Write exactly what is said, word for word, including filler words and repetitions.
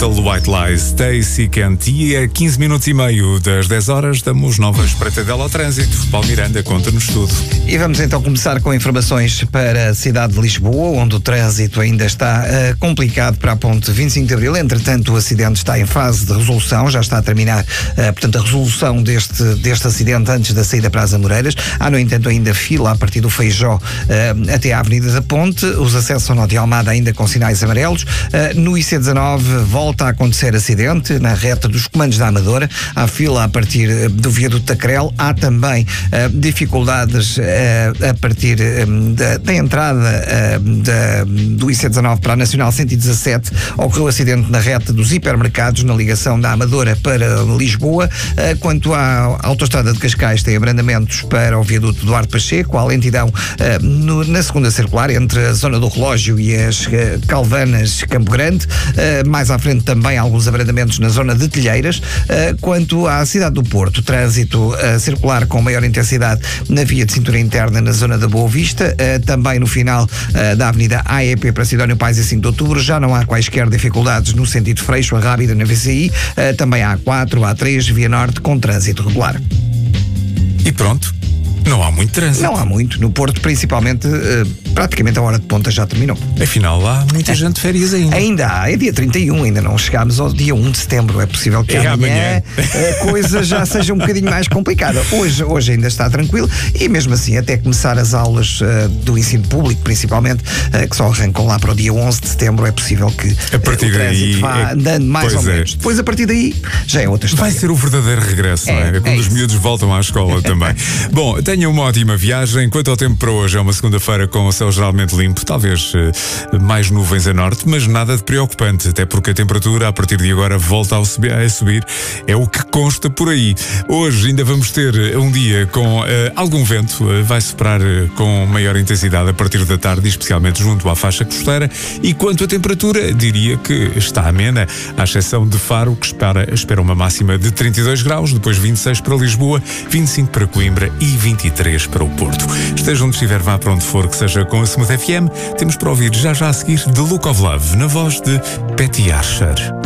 Total White Lies, Stacey Kent. E a quinze minutos e meio das dez horas damos nova espreitadela ao trânsito. Paulo Miranda, conta-nos tudo. E vamos então começar com informações para a cidade de Lisboa, onde o trânsito ainda está uh, complicado para a ponte vinte e cinco de Abril. Entretanto, o acidente está em fase de resolução, já está a terminar, uh, portanto, a resolução deste, deste acidente antes da saída para as Amoreiras. Há, no entanto, ainda fila a partir do Feijó uh, até à Avenida da Ponte. Os acessos ao Nó de Almada ainda com sinais amarelos. Uh, no I C dezanove volta a acontecer acidente na reta dos Comandos da Amadora. Há fila a partir do viaduto da Crel. Há também uh, dificuldades uh, a partir um, da, da entrada uh, da, do I C dezanove para a Nacional cento e dezassete. Ocorreu acidente na reta dos hipermercados, na ligação da Amadora para Lisboa. Uh, quanto à autoestrada de Cascais, tem abrandamentos para o viaduto Duarte Pacheco. Há lentidão uh, no, na segunda circular, entre a zona do Relógio e as uh, Calvanas, Campo Grande. Uh, mais à frente também há alguns abrandamentos na zona de Telheiras. Uh, quanto à cidade do Porto, trânsito uh, circular com maior intensidade na via de cintura interna na zona da Boa Vista, uh, também no final uh, da Avenida A E P para Sidónio Pais e cinco de Outubro. Já não há quaisquer dificuldades no sentido Freixo a Rábida na V C I, uh, também há A quatro, A três, Via Norte com trânsito regular. E pronto. Não há muito trânsito. Não há muito. No Porto, principalmente, uh, praticamente a hora de ponta já terminou. Afinal, há muita é. gente de férias ainda. Ainda há. É dia trinta e um, ainda não chegámos ao dia um de setembro. É possível que é amanhã, amanhã. a coisa já seja um bocadinho mais complicada. Hoje, hoje ainda está tranquilo e mesmo assim, até começar as aulas uh, do ensino público, principalmente, uh, que só arrancam lá para o dia onze de setembro, é possível que a partir uh, o trânsito daí, vá é, andando mais ou é. menos. Depois, a partir daí, já é outra história. Vai ser o verdadeiro regresso, é, não é? É quando é os isso. miúdos voltam à escola também. Bom, tenha uma ótima viagem. Quanto ao tempo para hoje, é uma segunda-feira com o céu geralmente limpo, talvez uh, mais nuvens a norte, mas nada de preocupante, até porque a temperatura a partir de agora volta a subir, a subir. É o que consta por aí. Hoje ainda vamos ter um dia com uh, algum vento, uh, vai soprar uh, com maior intensidade a partir da tarde, especialmente junto à faixa costeira. E quanto à temperatura, diria que está amena, à exceção de Faro, que espera, espera uma máxima de trinta e dois graus, depois vinte e seis para Lisboa, vinte e cinco para Coimbra e vinte e três para o Porto. Esteja onde estiver, vá para onde for, que seja com a Smooth F M. Temos para ouvir já já a seguir The Look of Love, na voz de Betty Asher.